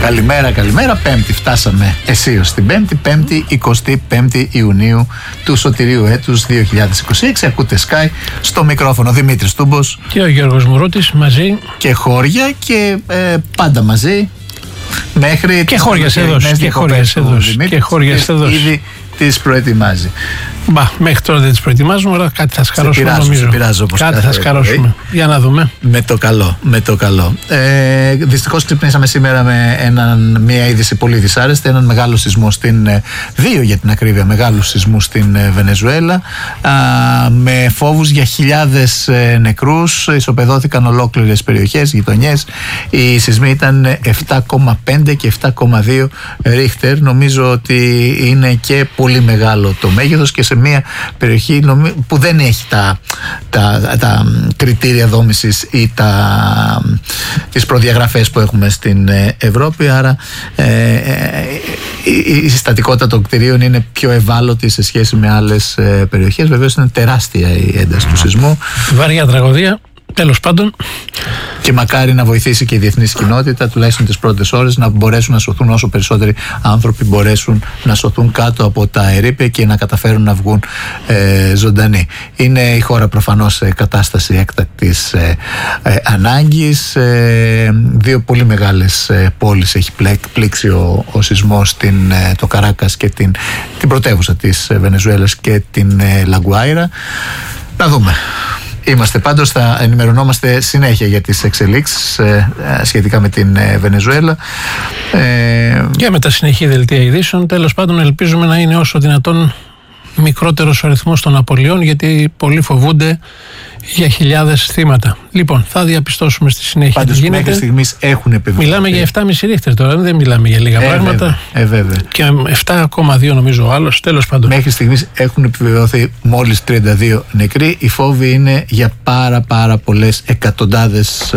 Καλημέρα. Πέμπτη φτάσαμε αισίως την Πέμπτη 25η Ιουνίου του σωτηρίου έτους 2026. Ακούτε Sky, στο μικρόφωνο Δημήτρης Τούμπος και ο Γιώργος Μουρούτης μαζί. Και χώρια και πάντα μαζί μέχρι και χώριας εδώ. Ήδη τις προετοιμάζει. Μέχρι τώρα δεν τις προετοιμάζουμε, αλλά κάτι θα σκαρώσουμε. Σε πειράζω όπως κάτι θα σκαρώσουμε. Για να δούμε. Με το καλό. Δυστυχώς ξυπνήσαμε σήμερα με μια είδηση πολύ δυσάρεστη. Έναν μεγάλο σεισμό δύο για την ακρίβεια, μεγάλου σεισμού στην Βενεζουέλα. Με φόβους για χιλιάδες νεκρούς. Ισοπεδώθηκαν ολόκληρες περιοχές, γειτονιές. Οι σεισμοί ήταν 7,5 και 7,2 Ρίχτερ. Νομίζω ότι είναι και πολύ μεγάλο το μέγεθος και σε μια περιοχή που δεν έχει τα κριτήρια δόμησης ή τις προδιαγραφές που έχουμε στην Ευρώπη, άρα η συστατικότητα των κτηρίων είναι πιο ευάλωτη σε σχέση με άλλες περιοχές. Βεβαίως είναι τεράστια η ένταση του σεισμού. Βαριά τραγωδία. Τέλος πάντων. Και μακάρι να βοηθήσει και η διεθνής κοινότητα, τουλάχιστον τις πρώτες ώρες, να μπορέσουν να σωθούν όσο περισσότεροι άνθρωποι μπορέσουν να σωθούν κάτω από τα ερείπια και να καταφέρουν να βγουν ζωντανοί. Είναι η χώρα προφανώς σε κατάσταση έκτακτης ανάγκης. Δύο πολύ μεγάλες πόλεις έχει πλήξει ο σεισμός, το Καράκας και την πρωτεύουσα της Βενεζουέλας και την Λαγκουάιρα. Να δούμε. Είμαστε πάντως, θα ενημερωνόμαστε συνέχεια για τις εξελίξεις σχετικά με την Βενεζουέλα. Και με τα συνεχή δελτία ειδήσεων. Τέλος πάντων, ελπίζουμε να είναι όσο δυνατόν μικρότερος ο αριθμός των απολειών, γιατί πολλοί φοβούνται για χιλιάδες θύματα. Λοιπόν, θα διαπιστώσουμε στη συνέχεια. Πάντως μέχρι στιγμής έχουν επιβεβαιωθεί. Μιλάμε για 7,5 Ρίχτερ τώρα, δεν μιλάμε για λίγα πράγματα. Βέβαια. Και 7,2 νομίζω ο άλλος. Τέλος πάντων. Μέχρι στιγμής έχουν επιβεβαιωθεί μόλις 32 νεκροί. Οι φόβοι είναι για πάρα πολλές εκατοντάδες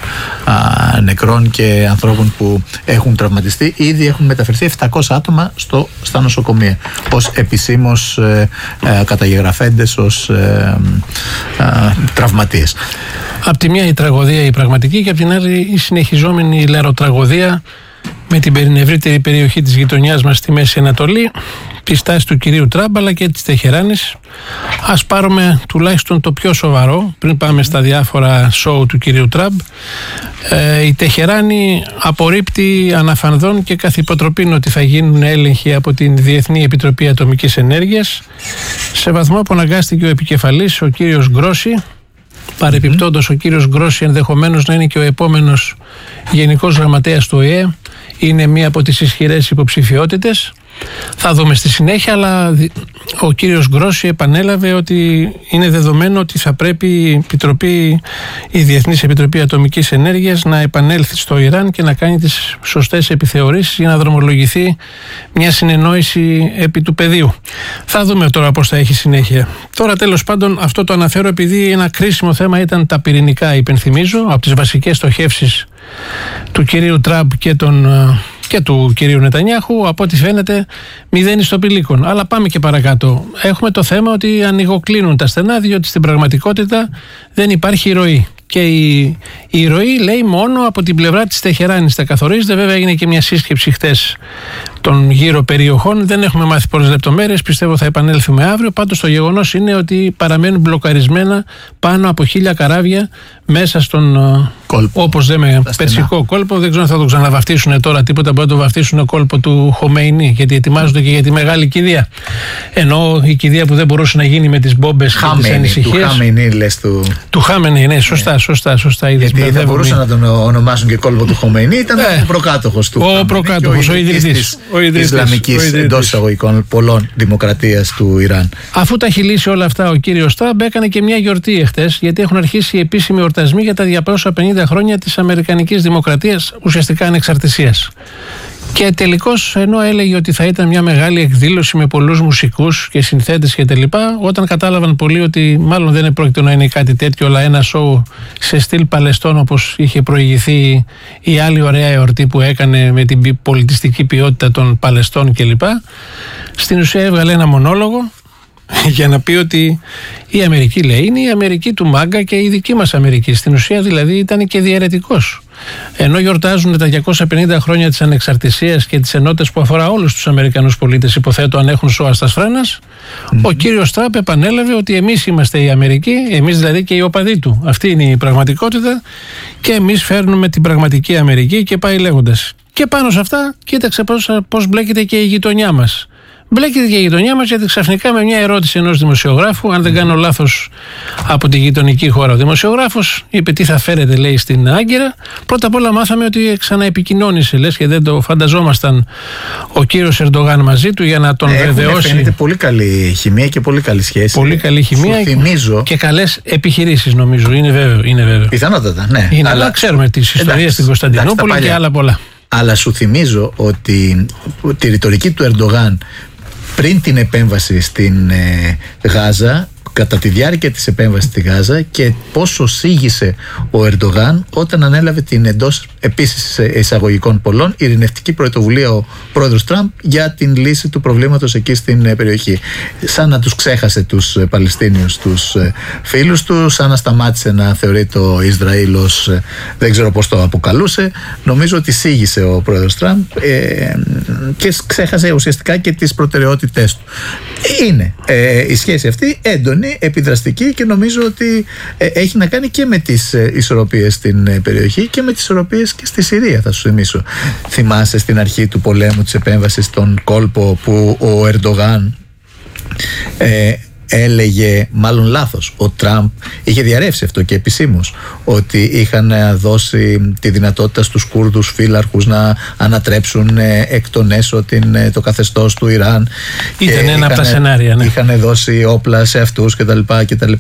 νεκρών και ανθρώπων που έχουν τραυματιστεί. Ήδη έχουν μεταφερθεί 700 άτομα στα νοσοκομεία ως επισήμως καταγεγραφέντες ως τραυματίες. Απ' τη μια η τραγωδία η πραγματική και απ' την άλλη η συνεχιζόμενη λεροτραγωδία με την ευρύτερη περιοχή της γειτονιάς μας στη Μέση Ανατολή, τη στάση του κυρίου Τραμπ αλλά και της Τεχεράνης. Ας πάρουμε τουλάχιστον το πιο σοβαρό πριν πάμε στα διάφορα σόου του κυρίου Τραμπ. Η Τεχεράνη απορρίπτει αναφανδόν και καθ' υποτροπήν ότι θα γίνουν έλεγχοι από την Διεθνή Επιτροπή Ατομικής Ενέργειας, σε βαθμό που αναγκάστηκε ο επικεφαλής, ο κύριος Γκρόσι. Παρεπιπτόντως, ο κύριος Γκρόσι ενδεχομένως να είναι και ο επόμενος γενικός γραμματέας του ΟΗΕ. Είναι μία από τις ισχυρές υποψηφιότητες. Θα δούμε στη συνέχεια, αλλά ο κύριος Γκρόσι επανέλαβε ότι είναι δεδομένο ότι θα πρέπει η Διεθνής Επιτροπή Ατομικής Ενέργειας να επανέλθει στο Ιράν και να κάνει τις σωστές επιθεωρήσεις για να δρομολογηθεί μια συνεννόηση επί του πεδίου. Θα δούμε τώρα πώς θα έχει συνέχεια. Τώρα τέλος πάντων αυτό το αναφέρω επειδή ένα κρίσιμο θέμα ήταν τα πυρηνικά, υπενθυμίζω, από τις βασικές στοχεύσεις του κυρίου Τραμπ και του κυρίου Νετανιάχου, από ό,τι φαίνεται μηδένει στο πηλίκον. Αλλά πάμε και παρακάτω. Έχουμε το θέμα ότι ανοιγοκλίνουν τα στενά, διότι στην πραγματικότητα δεν υπάρχει ροή. Και η ροή λέει μόνο από την πλευρά της Τεχεράνης τα καθορίζεται. Βέβαια έγινε και μια σύσκεψη χτες των γύρω περιοχών. Δεν έχουμε μάθει πολλές λεπτομέρειες. Πιστεύω θα επανέλθουμε αύριο. Πάντως το γεγονός είναι ότι παραμένουν μπλοκαρισμένα πάνω από 1000 καράβια μέσα στον κόλπο, όπως λέμε, περσικό κόλπο. Δεν ξέρω αν θα το ξαναβαφτίσουν τώρα τίποτα. Μπορεί να το βαφτίσουν κόλπο του Χομεϊνί, γιατί ετοιμάζονται και για τη μεγάλη κηδεία. Ενώ η κηδεία που δεν μπορούσε να γίνει με τις μπόμπες και τις ανησυχίες. Του Χαμεϊνί, λες του Χαμεϊνί, ναι, σωστά. Γιατί θα μπορούσαν να τον ονομάσουν και κόλπο του Χομεϊνί. Ήταν ο προκάτοχος του. Ο προκάτοχος, ο ιδρυτής. Ισλαμικής εντός εισαγωγικών πολλών δημοκρατίας του Ιράν. Αφού τα έχει λύσει όλα αυτά ο κύριος Τραμπ, έκανε και μια γιορτή εχθές, γιατί έχουν αρχίσει οι επίσημοι εορτασμοί για τα 250 χρόνια της Αμερικανικής Δημοκρατίας, ουσιαστικά ανεξαρτησίας. Και τελικώς, ενώ έλεγε ότι θα ήταν μια μεγάλη εκδήλωση με πολλούς μουσικούς και συνθέτες και τα λοιπά, όταν κατάλαβαν πολλοί ότι μάλλον δεν πρόκειται να είναι κάτι τέτοιο, αλλά ένα σοου σε στυλ Παλαιστών, όπως είχε προηγηθεί η άλλη ωραία εορτή που έκανε με την πολιτιστική ποιότητα των Παλαιστών κλπ. Στην ουσία έβγαλε ένα μονόλογο για να πει ότι η Αμερική, λέει, είναι η Αμερική του Μάγκα και η δική μας Αμερική. Στην ουσία δηλαδή ήταν και διαιρετικός. ενώ γιορτάζουν τα 250 χρόνια της ανεξαρτησίας και της ενότητας που αφορά όλους τους Αμερικανούς πολίτες, υποθέτω αν έχουν σώα στα σφρένας, ο κύριος Τραμπ επανέλαβε ότι εμείς είμαστε η Αμερική, εμείς δηλαδή και οι οπαδοί του. Αυτή είναι η πραγματικότητα και εμείς φέρνουμε την πραγματική Αμερική, και πάει λέγοντας. Και πάνω σε αυτά, κοίταξε πώς μπλέκεται και η γειτονιά μας. Μπλέκεται και η γειτονιά μας, γιατί ξαφνικά με μια ερώτηση ενός δημοσιογράφου, αν δεν κάνω λάθος, από τη γειτονική χώρα, ο δημοσιογράφος είπε τι θα φέρετε, λέει, στην Άγκυρα. Πρώτα απ' όλα μάθαμε ότι ξαναεπικοινώνησε, λες και δεν το φανταζόμασταν, ο κύριος Ερντογάν μαζί του για να τον βεβαιώσει. Φαίνεται πολύ καλή χημεία και πολύ καλή σχέση. Πολύ καλή χημεία και καλές επιχειρήσεις, νομίζω. Είναι βέβαιο. Πιθανότατα, ναι. Αλλά ξέρουμε τις ιστορίες στην Κωνσταντινούπολη και άλλα πολλά. Αλλά σου θυμίζω ότι τη ρητορική του Ερντογάν πριν την επέμβαση στην Γάζα, κατά τη διάρκεια της επέμβασης στη Γάζα, και πόσο σίγησε ο Ερντογάν όταν ανέλαβε την εντός επίσης εισαγωγικών πολλών ειρηνευτική πρωτοβουλία ο πρόεδρος Τραμπ για την λύση του προβλήματος εκεί στην περιοχή. Σαν να τους ξέχασε τους Παλαιστίνιους, τους φίλους του, σαν να σταμάτησε να θεωρεί το Ισραήλ ως δεν ξέρω πώς το αποκαλούσε. Νομίζω ότι σίγησε ο πρόεδρος Τραμπ και ξέχασε ουσιαστικά και τις προτεραιότητές του. Είναι η σχέση αυτή έντονη, επιδραστική, και νομίζω ότι έχει να κάνει και με τις ισορροπίες στην περιοχή και με τις ισορροπίες και στη Συρία, θα σου θυμίσω. Θυμάσαι στην αρχή του πολέμου, της επέμβασης στον κόλπο, που ο Ερντογάν έλεγε, μάλλον λάθος, ο Τραμπ είχε διαρρεύσει αυτό και επισήμως, ότι είχαν δώσει τη δυνατότητα στους Κούρδους φύλαρχους να ανατρέψουν εκ των έσω το καθεστώς του Ιράν. Ήταν ένα από τα σενάρια, ναι. Είχαν δώσει όπλα σε αυτούς κτλ.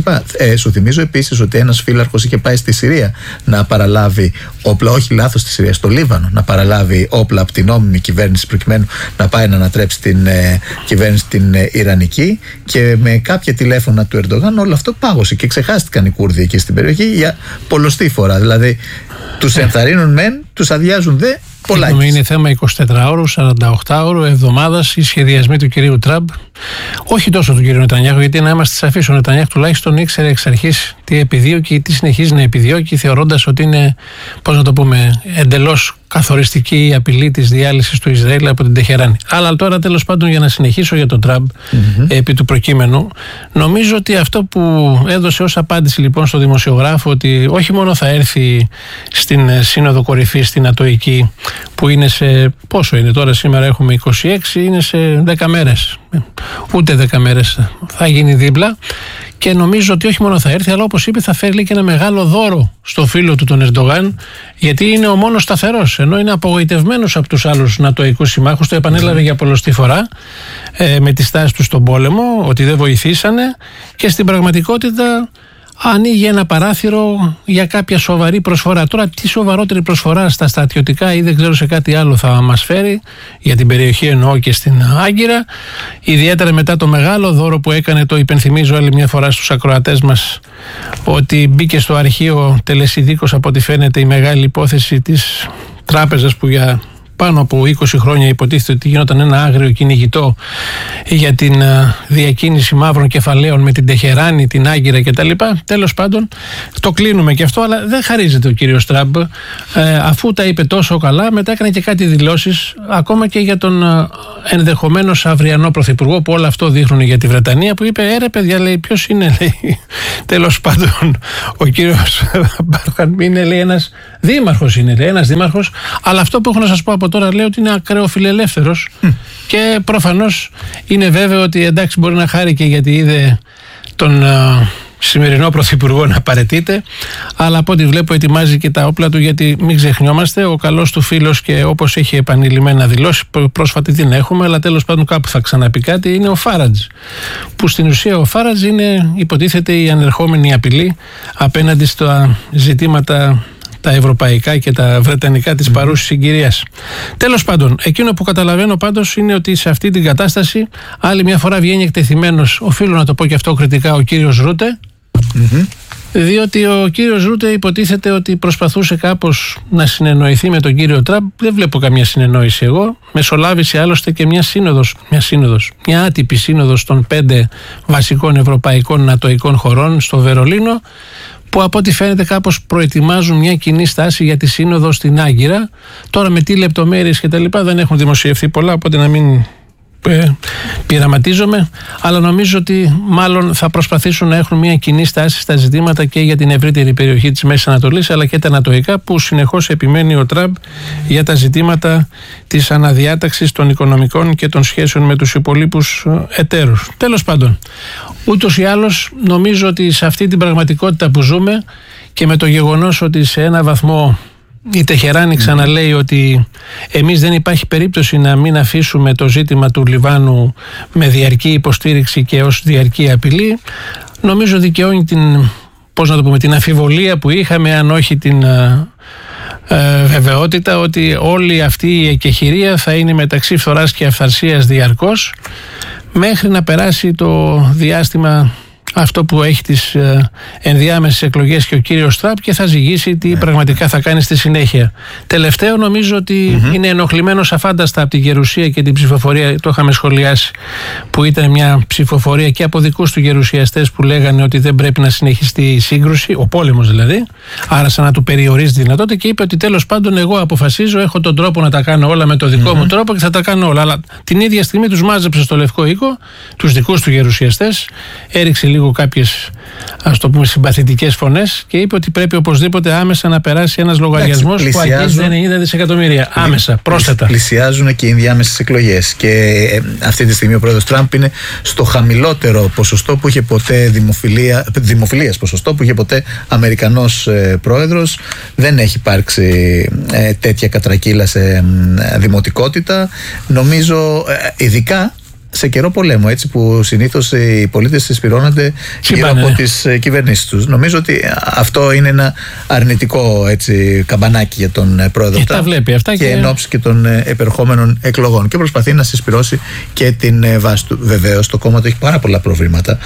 Σου θυμίζω επίσης ότι ένας φύλαρχος είχε πάει στη Συρία να παραλάβει όπλα, όχι λάθος, στη Συρία, στο Λίβανο, να παραλάβει όπλα από την νόμιμη κυβέρνηση, προκειμένου να πάει να ανατρέψει την κυβέρνηση την Ιρανική, και με κάποια τηλέφωνα του Ερντογάν όλο αυτό πάγωσε και ξεχάστηκαν οι Κούρδοι εκεί στην περιοχή για πολλοστή φορά. Δηλαδή τους ενθαρρύνουν μεν, τους αδειάζουν δε. Είναι θέμα 24ωρου, 48ωρου, εβδομάδας οι σχεδιασμοί του κυρίου Τραμπ. Όχι τόσο του κυρίου Νετανιάχου, γιατί να είμαστε σαφείς, ο Νετανιάχου τουλάχιστον ήξερε εξ αρχής τι επιδίωκε ή τι συνεχίζει να επιδιώκει, θεωρώντας ότι είναι, πώς να το πούμε, εντελώς καθοριστική η απειλή της διάλυσης του Ισραήλ από την Τεχεράνη. Αλλά τώρα, τέλος πάντων, για να συνεχίσω για τον Τραμπ, επί του προκείμενου, νομίζω ότι αυτό που έδωσε ως απάντηση λοιπόν στο δημοσιογράφο, ότι όχι μόνο θα έρθει στην Σύνοδο Κορυφής, στην Ατοική, που είναι σε, πόσο είναι τώρα, σήμερα έχουμε 26, είναι σε 10 μέρες. Ούτε 10 μέρες θα γίνει δίπλα. Και νομίζω ότι όχι μόνο θα έρθει, αλλά όπως είπε, θα φέρει και ένα μεγάλο δώρο στο φίλο του τον Ερντογάν, γιατί είναι ο μόνος σταθερός, ενώ είναι απογοητευμένος από τους άλλους νατοικούς συμμάχους. Το επανέλαβε για πολλοστή φορά με τη στάση του στον πόλεμο, ότι δεν βοηθήσανε, και στην πραγματικότητα ανοίγει ένα παράθυρο για κάποια σοβαρή προσφορά. Τώρα, τι σοβαρότερη προσφορά στα στρατιωτικά ή δεν ξέρω σε κάτι άλλο θα μας φέρει, για την περιοχή εννοώ και στην Άγκυρα, ιδιαίτερα μετά το μεγάλο δώρο που έκανε, το υπενθυμίζω άλλη μια φορά στους ακροατές μας, ότι μπήκε στο αρχείο τελεσιδίκως, από ό,τι φαίνεται, η μεγάλη υπόθεση της τράπεζας που για πάνω από 20 χρόνια υποτίθεται ότι γινόταν ένα άγριο κυνηγητό για την διακίνηση μαύρων κεφαλαίων με την Τεχεράνη, την Άγκυρα κτλ. Τέλος πάντων, το κλείνουμε και αυτό, αλλά δεν χαρίζεται ο κύριος Τραμπ. Αφού τα είπε τόσο καλά, μετά έκανε και κάτι δηλώσεις, ακόμα και για τον ενδεχομένως αυριανό πρωθυπουργό, που όλο αυτό δείχνουν για τη Βρετανία, που είπε, ρε παιδιά, λέει, ποιος είναι, λέει. Τέλος πάντων, ο κύριος Μπάρχαν είναι, λέει, ένας δήμαρχος, αλλά αυτό που έχω να σας πω από τώρα, λέει ότι είναι ακραιοφιλελεύθερος και προφανώς είναι βέβαιο ότι εντάξει, μπορεί να χάρηκε γιατί είδε τον σημερινό πρωθυπουργό να παραιτείται, αλλά από ό,τι βλέπω ετοιμάζει και τα όπλα του, γιατί μην ξεχνιόμαστε, ο καλός του φίλος, και όπως έχει επανειλημμένα δηλώσει, πρόσφατη την έχουμε, αλλά τέλος πάντων κάπου θα ξαναπεί κάτι, είναι ο Φάραντζ, που στην ουσία ο Φάραντζ είναι, υποτίθεται, η ανερχόμενη απειλή απέναντι στα ζητήματα τα ευρωπαϊκά και τα βρετανικά της παρούσης συγκυρίας. Τέλος πάντων, εκείνο που καταλαβαίνω πάντως είναι ότι σε αυτή την κατάσταση άλλη μια φορά βγαίνει εκτεθειμένος, οφείλω να το πω και αυτό κριτικά, ο κύριος Ρούτε, διότι ο κύριος Ρούτε υποτίθεται ότι προσπαθούσε κάπως να συνεννοηθεί με τον κύριο Τραμπ. Δεν βλέπω καμία συνεννόηση εγώ. Μεσολάβησε άλλωστε και μια άτυπη σύνοδος των 5 βασικών ευρωπαϊκών νατοικών χωρών στο Βερολίνο, που από ό,τι φαίνεται κάπως προετοιμάζουν μια κοινή στάση για τη σύνοδο στην Άγκυρα. Τώρα με τι λεπτομέρειες και τα λοιπά δεν έχουν δημοσιευθεί πολλά, οπότε να μην πειραματίζομαι, αλλά νομίζω ότι μάλλον θα προσπαθήσουν να έχουν μια κοινή στάση στα ζητήματα και για την ευρύτερη περιοχή της Μέσης Ανατολής, αλλά και τα ανατοϊκά, που συνεχώς επιμένει ο Τραμπ για τα ζητήματα της αναδιάταξης των οικονομικών και των σχέσεων με τους υπολείπους εταίρους. Τέλος πάντων, ούτως ή άλλως νομίζω ότι σε αυτή την πραγματικότητα που ζούμε και με το γεγονός ότι σε ένα βαθμό η Τεχεράνη ξαναλέει ότι εμείς δεν υπάρχει περίπτωση να μην αφήσουμε το ζήτημα του Λιβάνου με διαρκή υποστήριξη και ως διαρκή απειλή, νομίζω δικαιώνει την αμφιβολία που είχαμε, αν όχι την βεβαιότητα, ότι όλη αυτή η εκεχηρία θα είναι μεταξύ φθοράς και αυθαρσίας διαρκώς, μέχρι να περάσει το διάστημα αυτό που έχει τις ενδιάμεσες εκλογές και ο κύριος Τραμπ, και θα ζυγίσει τι πραγματικά θα κάνει στη συνέχεια. Τελευταίο, νομίζω ότι είναι ενοχλημένος αφάνταστα από τη γερουσία και την ψηφοφορία, το είχαμε σχολιάσει, που ήταν μια ψηφοφορία και από δικούς του γερουσιαστές που λέγανε ότι δεν πρέπει να συνεχιστεί η σύγκρουση, ο πόλεμος δηλαδή, άρα σαν να του περιορίζει τη δυνατότητα, και είπε ότι τέλος πάντων εγώ αποφασίζω, έχω τον τρόπο να τα κάνω όλα με το δικό μου τρόπο και θα τα κάνω όλα. Αλλά την ίδια στιγμή τους μάζεψε στο Λευκό Οίκο, τους δικούς του γερουσιαστές, έριξε λίγο κάποιες, ας το πούμε, συμπαθητικές φωνές και είπε ότι πρέπει οπωσδήποτε άμεσα να περάσει ένας λογαριασμός που αγγίζει 90 δισεκατομμύρια. Άμεσα, πρόσθετα. Πλησιάζουν και οι ενδιάμεσες εκλογές. Και αυτή τη στιγμή ο πρόεδρος Τραμπ είναι στο χαμηλότερο ποσοστό που είχε ποτέ δημοφιλίας ποσοστό που είχε ποτέ Αμερικανός πρόεδρος. Δεν έχει υπάρξει τέτοια κατρακύλα σε δημοτικότητα. Νομίζω, ειδικά σε καιρό πολέμου, έτσι, που συνήθως οι πολίτες συσπυρώνονται γύρω από τις κυβερνήσεις τους. Νομίζω ότι αυτό είναι ένα αρνητικό, έτσι, καμπανάκι για τον πρόεδρο τα βλέπει αυτά και εν ώψη και των επερχόμενων εκλογών, και προσπαθεί να συσπυρώσει και την βάση του. Βεβαίως το κόμμα του έχει πάρα πολλά προβλήματα.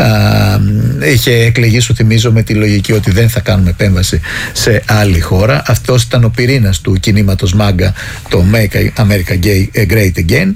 Είχε εκλεγεί, σου θυμίζω, με τη λογική ότι δεν θα κάνουμε επέμβαση σε άλλη χώρα. Αυτός ήταν ο πυρήνας του κινήματος MAGA, το Make America Great Again.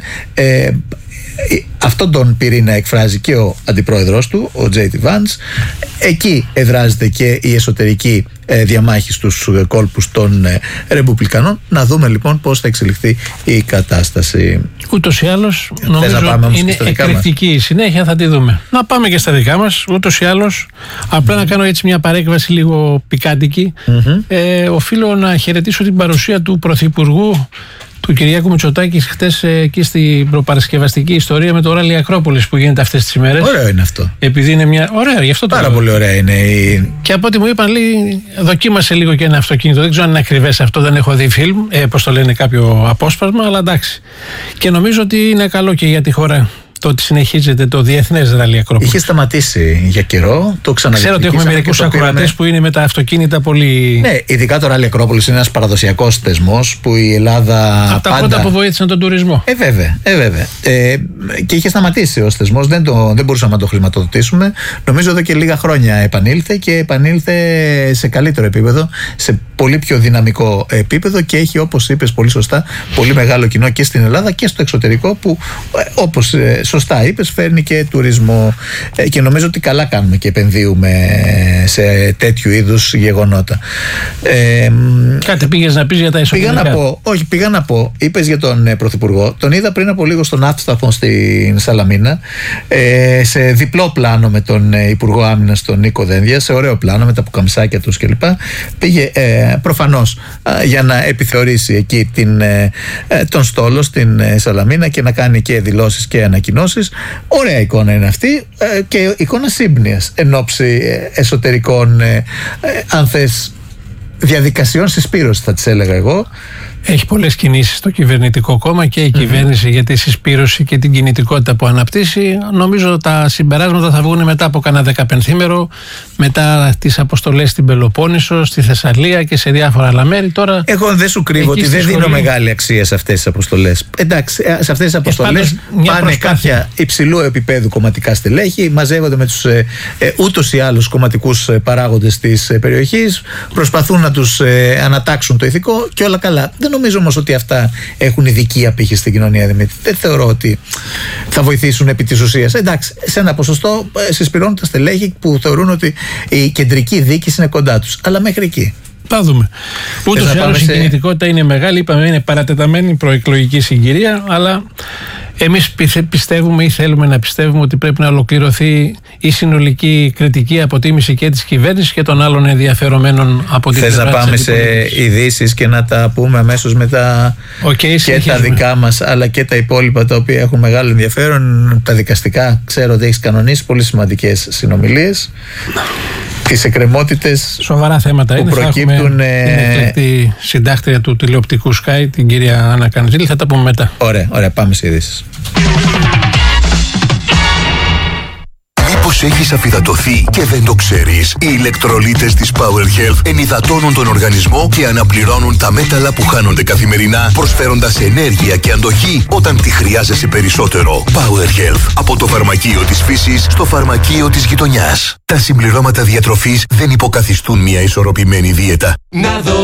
Αυτόν τον πυρήνα εκφράζει και ο αντιπρόεδρος του, ο J.D. Vance. Εκεί εδράζεται και η εσωτερική διαμάχη στους κόλπους των Ρεπουμπλικανών. Να δούμε λοιπόν πώς θα εξελιχθεί η κατάσταση. Ούτως ή άλλως νομίζω είναι εκρηκτική η συνέχεια, θα τη δούμε. Να πάμε και στα δικά μας. Ούτως ή άλλως, απλά να κάνω έτσι μια παρέκβαση λίγο πικάντικη. Οφείλω να χαιρετήσω την παρουσία του Πρωθυπουργού, του Κυριάκου Μητσοτάκη, χτες εκεί στην προπαρασκευαστική ιστορία με το ράλι Ακρόπολης που γίνεται αυτές τις ημέρες. Ωραίο είναι αυτό. Επειδή είναι μια. Ωραία, γι' αυτό το πάρα πολύ ωραία είναι. Και από ό,τι μου είπαν, λέει, δοκίμασε λίγο και ένα αυτοκίνητο. Δεν ξέρω αν είναι ακριβές αυτό, δεν έχω δει φιλμ, πώς το λένε, κάποιο απόσπασμα, αλλά εντάξει. Και νομίζω ότι είναι καλό και για τη χώρα το ότι συνεχίζεται το διεθνές ράλι Ακρόπολης. Είχε σταματήσει για καιρό, το ξαναδιεκδικήσαμε. Ξέρω ότι έχουμε μερικούς ακροατές που είναι με τα αυτοκίνητα πολύ. Ναι, ειδικά το ράλι Ακρόπολης είναι ένας παραδοσιακός θεσμός που η Ελλάδα. Από τα πρώτα που βοήθησαν τον τουρισμό. Βέβαια. Και είχε σταματήσει ως θεσμός, δεν μπορούσαμε να το χρηματοδοτήσουμε. Νομίζω εδώ και λίγα χρόνια επανήλθε, και επανήλθε σε καλύτερο επίπεδο, σε πολύ πιο δυναμικό επίπεδο, και έχει, όπως είπες πολύ σωστά, πολύ μεγάλο κοινό και στην Ελλάδα και στο εξωτερικό, που όπως σωστά είπες, φέρνει και τουρισμό, και νομίζω ότι καλά κάνουμε και επενδύουμε σε τέτοιου είδους γεγονότα. Κάτι πήγες να πεις για τα εσωτερικά? Πήγα να πω, είπες για τον Πρωθυπουργό, τον είδα πριν από λίγο στον αυτοσταθμό στην Σαλαμίνα, σε διπλό πλάνο με τον Υπουργό Άμυνας, τον Νίκο Δένδια, σε ωραίο πλάνο με τα πουκαμισάκια τους κλπ. Πήγε προφανώς για να επιθεωρήσει εκεί τον στόλο στην Σαλαμίνα και να κάνει και δηλώσεις και ανακοινώσεις. Ωραία εικόνα είναι αυτή, και εικόνα σύμπνοιας εν ώψη εσωτερικών, αν θες, διαδικασιών συσπήρωσης, θα τις έλεγα εγώ. Έχει πολλές κινήσεις στο κυβερνητικό κόμμα και η κυβέρνηση για τη συσπήρωση και την κινητικότητα που αναπτύσσει. Νομίζω τα συμπεράσματα θα βγουν μετά από κανένα 15ημερο, μετά τις αποστολές στην Πελοπόννησο, στη Θεσσαλία και σε διάφορα άλλα μέρη. Τώρα, εγώ δεν σου κρύβω ότι δεν δίνω μεγάλη αξία σε αυτές τις αποστολές. Εντάξει, σε αυτές τις αποστολές πάνε κάποια υψηλού επίπεδου κομματικά στελέχη, μαζεύονται με τους ούτως ή άλλως κομματικούς παράγοντες της περιοχής, προσπαθούν να τους ανατάξουν το ηθικό και όλα καλά. Δεν νομίζω όμως ότι αυτά έχουν ειδική απήχηση στην κοινωνία, Δημήτρη. Δεν θεωρώ ότι θα βοηθήσουν επί της ουσίας. Εντάξει, σε ένα ποσοστό συσπηρώνουν τα στελέχη που θεωρούν ότι η κεντρική διοίκηση είναι κοντά τους. Αλλά μέχρι εκεί. Θα δούμε. Ούτως ή άλλως η κινητικότητα είναι μεγάλη. Είπαμε, είναι παρατεταμένη προεκλογική συγκυρία, αλλά εμείς πιστεύουμε ή θέλουμε να πιστεύουμε ότι πρέπει να ολοκληρωθεί η συνολική κριτική αποτίμηση και της κυβέρνησης και των άλλων ενδιαφερομένων από την πλευρά. Θες να πάμε σε ειδήσεις και να τα πούμε αμέσως μετά, και τα δικά μας αλλά και τα υπόλοιπα τα οποία έχουν μεγάλο ενδιαφέρον? Τα δικαστικά, ξέρω ότι έχεις κανονίσει πολύ σημαντικές συνομιλίες. Τις εκκρεμότητες, σοβαρά θέματα που προκύπτουν. Την εκλεκτή συντάκτρια του τηλεοπτικού Sky, την κυρία Άννα Κανζήλη, θα τα πούμε μετά. Ωραία, πάμε σε ειδήσεις. Μήπως έχεις αφυδατωθεί και δεν το ξέρεις? Οι ηλεκτρολίτες της Power Health ενυδατώνουν τον οργανισμό και αναπληρώνουν τα μέταλλα που χάνονται καθημερινά, προσφέροντας ενέργεια και αντοχή όταν τη χρειάζεσαι περισσότερο. Power Health, από το φαρμακείο της φύσης στο φαρμακείο της γειτονιάς. Τα συμπληρώματα διατροφής δεν υποκαθιστούν μια ισορροπημένη δίαιτα.